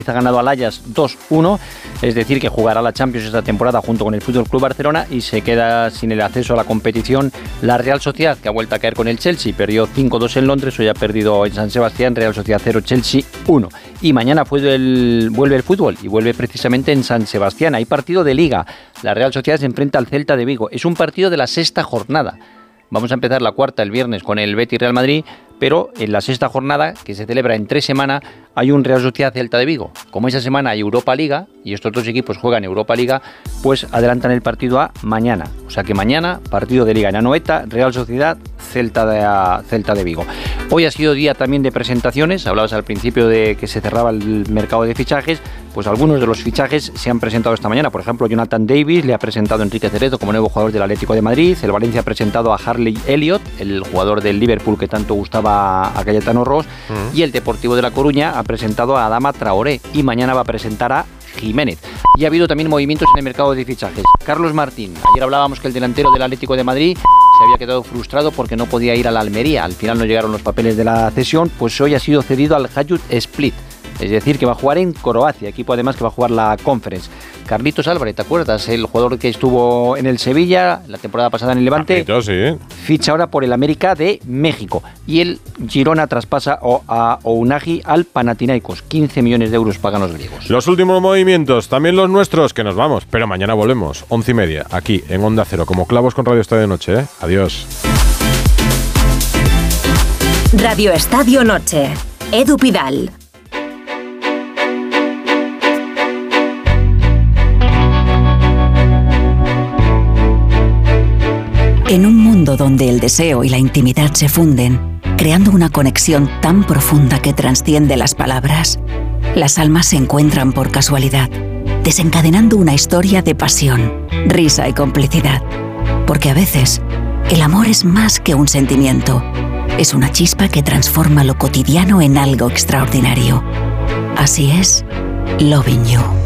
ha ganado al Ajax 2-1, es decir, que jugará la Champions esta temporada junto con el FC Barcelona y se queda sin el acceso a la competición la Real Sociedad, que ha vuelto a caer con el Chelsea, perdió 5-2 en Londres, hoy ha perdido en San Sebastián, Real Sociedad 0, Chelsea 1. Y mañana vuelve el fútbol y vuelve precisamente en San Sebastián, hay partido de Liga, la Real Sociedad se enfrenta al Celta de Vigo, es un partido de la sexta jornada. Vamos a empezar la cuarta el viernes con el Betis Real Madrid, pero en la sexta jornada, que se celebra en 3 semanas, hay un Real Sociedad Celta de Vigo. Como esa semana hay Europa Liga y estos dos equipos juegan Europa Liga, pues adelantan el partido a mañana. O sea que mañana, partido de Liga en Anoeta, Real Sociedad Celta de Vigo. Hoy ha sido día también de presentaciones, hablabas al principio de que se cerraba el mercado de fichajes, pues algunos de los fichajes se han presentado esta mañana. Por ejemplo, Jonathan Davis le ha presentado a Enrique Cerezo como nuevo jugador del Atlético de Madrid, el Valencia ha presentado a Harley Elliott, el jugador del Liverpool que tanto gustaba a Cayetano Ros, y el Deportivo de La Coruña ha presentado a Adama Traoré y mañana va a presentar a Jiménez. Y ha habido también movimientos en el mercado de fichajes. Carlos Martín, ayer hablábamos que el delantero del Atlético de Madrid se había quedado frustrado porque no podía ir a la Almería, al final no llegaron los papeles de la cesión, pues hoy ha sido cedido al Hajduk Split. Es decir, que va a jugar en Croacia, equipo además que va a jugar la Conference. Carlitos Álvarez, ¿te acuerdas? El jugador que estuvo en el Sevilla la temporada pasada en el Levante. Carlitos, sí. Ficha ahora por el América de México. Y el Girona traspasa a Ounahi al Panathinaikos. 15 millones de euros pagan los griegos. Los últimos movimientos, también los nuestros, que nos vamos. Pero mañana volvemos, 11:30, aquí en Onda Cero, como clavos con Radio Estadio Noche, ¿eh? Adiós. Radio Estadio Noche. Edu Pidal. En un mundo donde el deseo y la intimidad se funden, creando una conexión tan profunda que trasciende las palabras, las almas se encuentran por casualidad, desencadenando una historia de pasión, risa y complicidad. Porque a veces, el amor es más que un sentimiento, es una chispa que transforma lo cotidiano en algo extraordinario. Así es, Loving You.